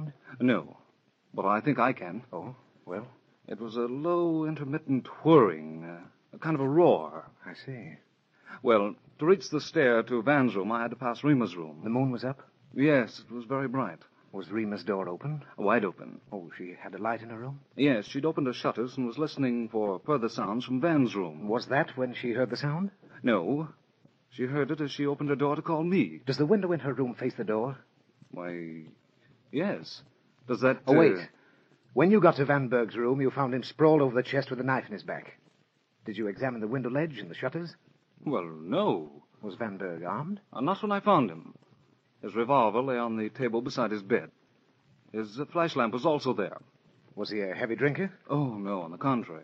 sound? No, but I think I can. Oh, well? It was a low, intermittent whirring, a kind of a roar. I see. Well, to reach the stair to Van's room, I had to pass Rima's room. The moon was up? Yes, it was very bright. Was Rima's door open? Wide open. Oh, she had a light in her room? Yes, she'd opened her shutters and was listening for further sounds from Van's room. Was that when she heard the sound? No. She heard it as she opened her door to call me. Does the window in her room face the door? Why, yes. Does that... Oh, wait. When you got to Van Berg's room, you found him sprawled over the chest with a knife in his back. Did you examine the window ledge and the shutters? Well, no. Was Van Berg armed? Not when I found him. His revolver lay on the table beside his bed. His flash lamp was also there. Was he a heavy drinker? Oh, no, on the contrary.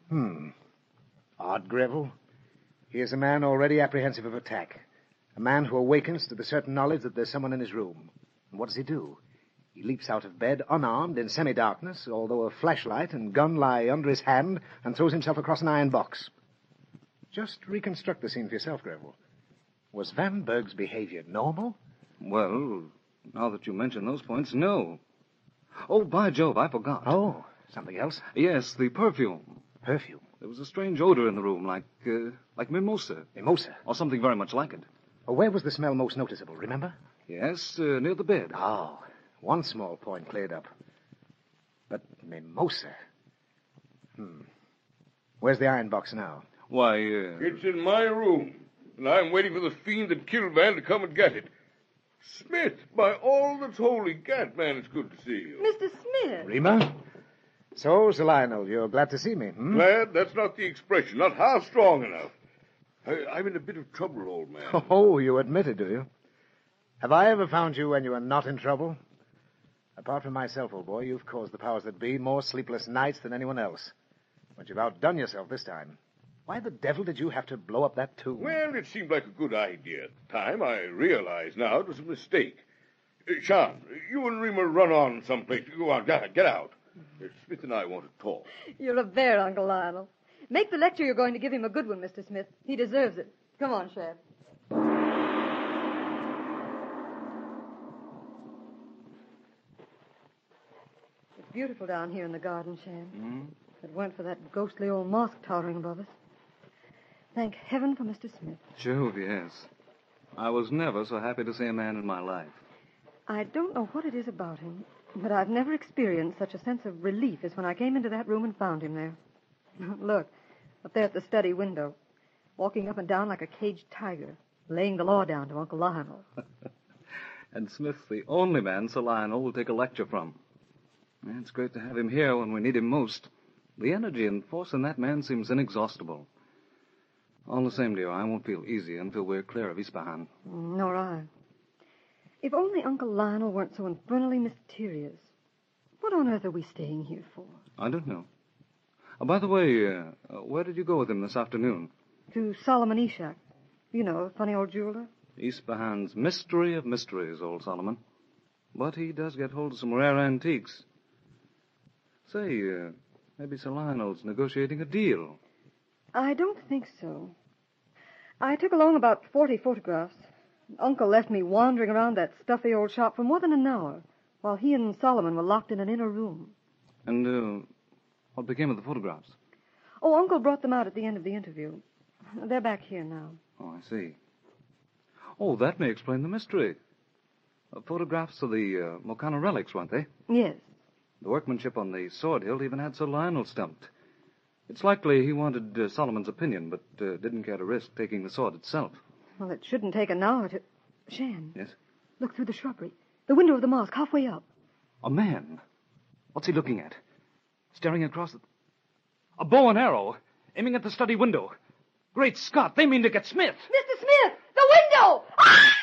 Odd, Greville. He is a man already apprehensive of attack. A man who awakens to the certain knowledge that there's someone in his room. And what does he do? He leaps out of bed, unarmed, in semi-darkness, although a flashlight and gun lie under his hand, and throws himself across an iron box. Just reconstruct the scene for yourself, Greville. Was Van Berg's behavior normal? Well, now that you mention those points, no. Oh, by Jove, I forgot. Oh, something else? Yes, the perfume. Perfume? There was a strange odor in the room, like mimosa. Mimosa? Or something very much like it. Where was the smell most noticeable, remember? Yes, near the bed. Oh, one small point cleared up. But mimosa. Where's the iron box now? Why, It's in my room, and I'm waiting for the fiend that killed Van to come and get it. Smith, by all that's holy, gad, man, it's good to see you. Mr. Smith. Rima? So, Sir Lionel, you're glad to see me, Glad? That's not the expression, not half strong enough. I'm in a bit of trouble, old man. Oh, you admit it, do you? Have I ever found you when you were not in trouble? Apart from myself, old boy, you've caused the powers that be more sleepless nights than anyone else. But you've outdone yourself this time. Why the devil did you have to blow up that tomb? Well, it seemed like a good idea at the time. I realize now it was a mistake. Sean, you and Rima run on someplace. Go on, get out. Smith and I want to talk. You're a bear, Uncle Lionel. Make the lecture you're going to give him a good one, Mr. Smith. He deserves it. Come on, Sheriff. It's beautiful down here in the garden, Shan. If it weren't for that ghostly old mosque towering above us. Thank heaven for Mr. Smith. Jove, yes. I was never so happy to see a man in my life. I don't know what it is about him, but I've never experienced such a sense of relief as when I came into that room and found him there. Look, up there at the study window, walking up and down like a caged tiger, laying the law down to Uncle Lionel. And Smith's the only man Sir Lionel will take a lecture from. It's great to have him here when we need him most. The energy and force in that man seems inexhaustible. All the same, dear, I won't feel easy until we're clear of Ispahan. Nor I. If only Uncle Lionel weren't so infernally mysterious. What on earth are we staying here for? I don't know. By the way, where did you go with him this afternoon? To Solomon Ishak. You know, the funny old jeweler. Ispahan's mystery of mysteries, old Solomon. But he does get hold of some rare antiques. Say, maybe Sir Lionel's negotiating a deal. I don't think so. I took along about 40 photographs. Uncle left me wandering around that stuffy old shop for more than an hour, while he and Solomon were locked in an inner room. And, what became of the photographs? Oh, Uncle brought them out at the end of the interview. They're back here now. Oh, I see. Oh, that may explain the mystery. Photographs of the Mokana relics, weren't they? Yes. The workmanship on the sword hilt even had Sir Lionel stumped. It's likely he wanted Solomon's opinion, but didn't care to risk taking the sword itself. Well, it shouldn't take an hour to... Shan. Yes? Look through the shrubbery. The window of the mosque, halfway up. A man. What's he looking at? Staring across the... A bow and arrow, aiming at the study window. Great Scott, they mean to get Smith. Mr. Smith! The window! Ah!